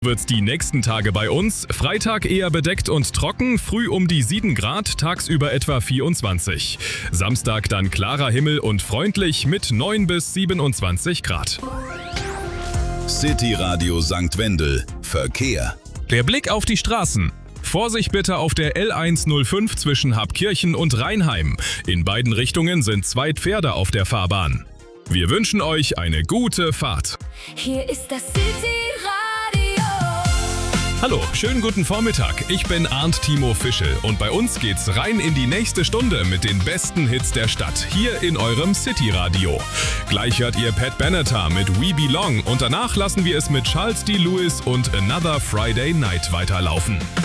Wird's die nächsten Tage bei uns. Freitag eher bedeckt und trocken, früh um die 7 Grad, tagsüber etwa 24. Samstag dann klarer Himmel und freundlich mit 9 bis 27 Grad. City Radio St. Wendel. Verkehr. Der Blick auf die Straßen. Vorsicht bitte auf der L105 zwischen Habkirchen und Rheinheim. In beiden Richtungen sind 2 Pferde auf der Fahrbahn. Wir wünschen euch eine gute Fahrt. Hier ist das City Radio. Hallo, schönen guten Vormittag. Ich bin Arndt Timo Fischel und bei uns geht's rein in die nächste Stunde mit den besten Hits der Stadt, hier in eurem City Radio. Gleich hört ihr Pat Benatar mit We Belong und danach lassen wir es mit Charles D. Lewis und Another Friday Night weiterlaufen.